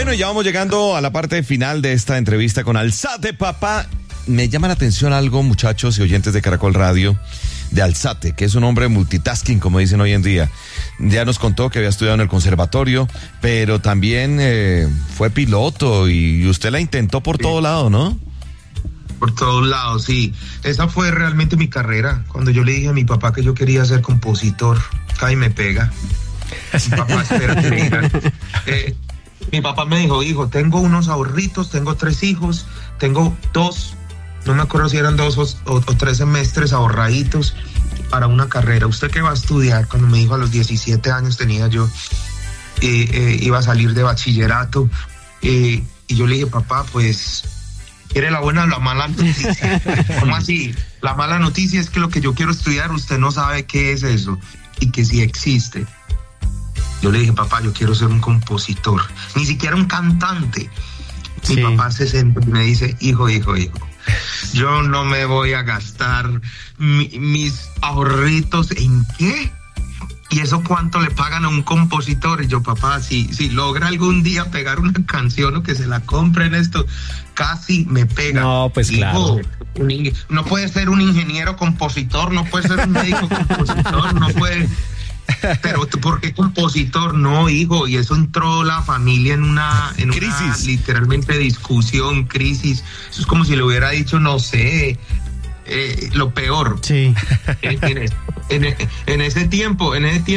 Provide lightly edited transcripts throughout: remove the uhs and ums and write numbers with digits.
Bueno, ya vamos llegando a la parte final de esta entrevista con Alzate Papá. Me llama la atención algo, muchachos y oyentes de Caracol Radio, de Alzate, que es un hombre multitasking, como dicen hoy en día. Ya nos contó que había estudiado en el conservatorio, pero también fue piloto y usted la intentó por todo lado, ¿no? Por todos lados, sí. Esa fue realmente mi carrera. Cuando yo le dije a mi papá que yo quería ser compositor, cae y me pega. Mi papá, espérate, mira. Mi papá me dijo, hijo, tengo unos ahorritos, tengo 3 hijos, tengo 2, no me acuerdo si eran 2 o 3 semestres ahorraditos para una carrera. ¿Usted qué va a estudiar? Cuando me dijo a los 17 años tenía yo, iba a salir de bachillerato, y yo le dije, papá, pues, ¿quiere la buena o la mala noticia? ¿Cómo así? La mala noticia es que lo que yo quiero estudiar, usted no sabe qué es eso, y que sí existe. Yo le dije, papá, yo quiero ser un compositor, ni siquiera un cantante. Sí. Mi papá se sentó y me dice, hijo, yo no me voy a gastar mis ahorritos en qué. ¿Y eso cuánto le pagan a un compositor? Y yo, papá, si logra algún día pegar una canción o que se la compren esto, casi me pega. No, pues hijo, claro. No puede ser un ingeniero compositor, no puede ser un médico compositor, no puede... Pero ¿por qué compositor? No, hijo, y eso entró la familia en una crisis, literalmente discusión, crisis. Eso es como si le hubiera dicho, no sé, lo peor. Sí. En ese tiempo,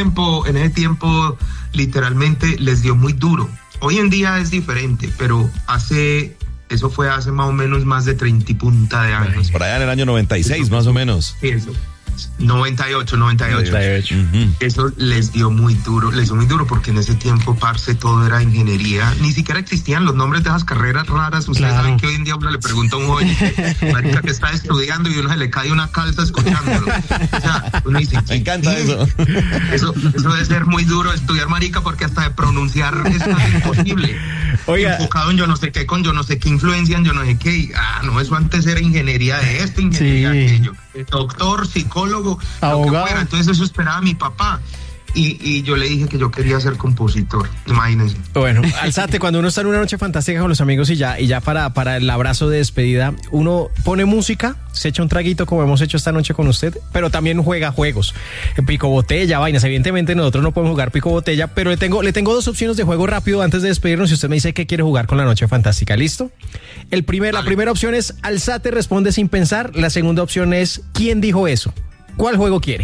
literalmente les dio muy duro. Hoy en día es diferente, pero eso fue hace más o menos más de 30 y punta de años. Por allá en el año 96, más o menos. Sí, eso. 98. Uh-huh. Eso les dio muy duro porque en ese tiempo, parce, todo era ingeniería, ni siquiera existían los nombres de esas carreras raras. Ustedes saben que hoy en día uno le pregunta a un joven, marica, que está estudiando, y uno se le cae una calza escuchándolo. O sea, uno dice, me encanta eso. Eso debe ser muy duro estudiar, marica, porque hasta de pronunciar es imposible. Oiga. Enfocado en yo no sé qué, con yo no sé qué influencia, en yo no sé qué. No, eso antes era ingeniería de esto, ingeniería de aquello. Doctor, psicólogo, abogado, lo que fuera. Entonces eso esperaba mi papá. Y yo le dije que yo quería ser compositor, imagínense. Bueno, Alzate, cuando uno está en una noche fantástica con los amigos y ya para el abrazo de despedida, uno pone música, se echa un traguito como hemos hecho esta noche con usted, pero también juega juegos, pico botella, vainas. Evidentemente nosotros no podemos jugar pico botella, pero le tengo 2 opciones de juego rápido antes de despedirnos y usted me dice qué quiere jugar con la noche fantástica. ¿Listo? La primera opción es Alzate responde sin pensar. La segunda opción es ¿quién dijo eso? ¿Cuál juego quiere?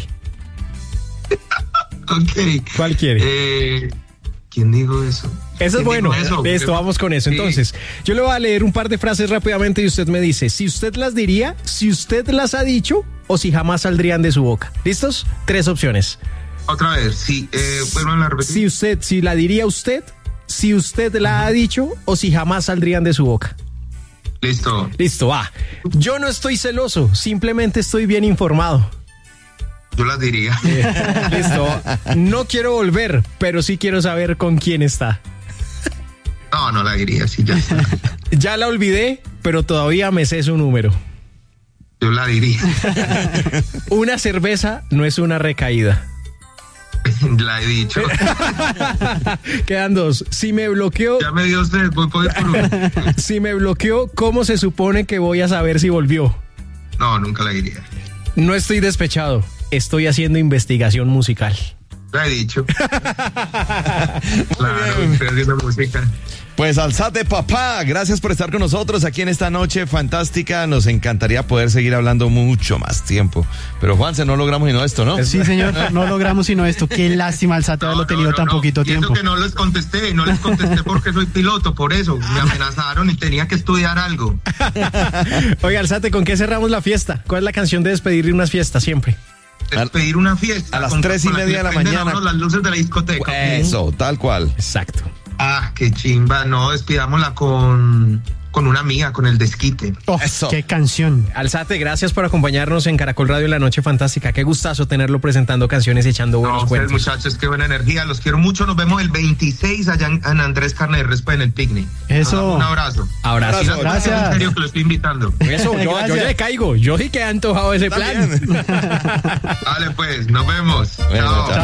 Okay. ¿Cuál quiere? ¿Quién dijo eso? Eso es bueno. Listo, vamos con eso. Entonces, yo le voy a leer un par de frases rápidamente y usted me dice si usted las diría, si usted las ha dicho o si jamás saldrían de su boca. ¿Listos? 3 opciones. Otra vez, sí, vuelvan a repetir. Si la diría usted, si usted la ha dicho o si jamás saldrían de su boca. Listo, va. Yo no estoy celoso, simplemente estoy bien informado. Yo las diría. Listo. No quiero volver, pero sí quiero saber con quién está. No la diría, sí, ya está. Ya la olvidé, pero todavía me sé su número. Yo la diría. Una cerveza no es una recaída. La he dicho. Quedan 2. Si me bloqueó... Ya me dio sed, voy por uno. Si me bloqueó, ¿cómo se supone que voy a saber si volvió? No, nunca la diría. No estoy despechado. Estoy haciendo investigación musical. La he dicho. Claro, estoy haciendo música. Pues Alzate Papá, gracias por estar con nosotros aquí en esta noche fantástica. Nos encantaría poder seguir hablando mucho más tiempo. Pero Juanse, no logramos sino esto, ¿no? Sí, señor, no logramos sino esto. Qué lástima, Alzate, haberlo tenido tan poquito tiempo. Que no les contesté porque soy piloto, por eso. Me amenazaron y tenía que estudiar algo. Oiga, Alzate, ¿con qué cerramos la fiesta? ¿Cuál es la canción de despedir de una fiesta siempre? Despedir una fiesta. A las 3:30 de la mañana. Las luces de la discoteca. Eso, tal cual. Exacto. Qué chimba. No, despidámosla con una amiga, con El Desquite. Eso. Qué canción. Alzate, gracias por acompañarnos en Caracol Radio en la Noche Fantástica. Qué gustazo tenerlo presentando canciones y echando buenos cuentos. Muchachos, qué buena energía. Los quiero mucho. Nos vemos el 26 allá en Andrés Carne de Respa en el picnic. Eso. Un abrazo. Abrazo. Gracias. En serio que lo estoy invitando. Eso, yo le caigo. Yo sí que he antojado ese plan. Vale, pues, nos vemos. Bueno, chao.